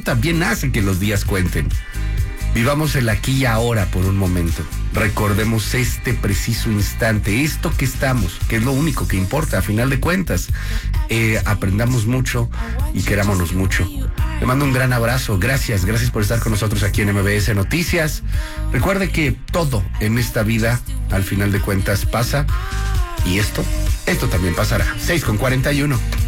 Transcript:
también hace que los días cuenten. Vivamos el aquí y ahora por un momento. Recordemos este preciso instante, esto que estamos, que es lo único que importa a final de cuentas. Aprendamos mucho y querámonos mucho. Le mando un gran abrazo, gracias por estar con nosotros aquí en MBS Noticias. Recuerde que todo en esta vida, al final de cuentas, pasa, y esto también pasará. 6:41.